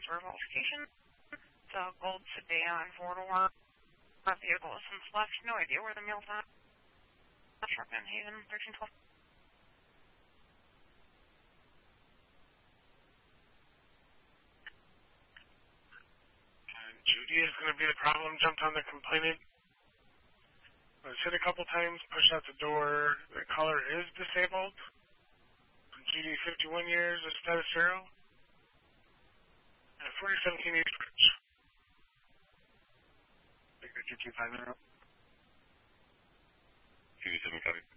license verification. It's a gold sedan, 4-door. That vehicle is since left. No idea where the mail's at. Sharpen Haven, 1312. Judy is going to be the problem. Jumped on the complainant. Was hit a couple times, pushed out the door. The caller is disabled. Judy, 51 years, a status 0. And 4017 East Ridge. Take the 225 minute. 275.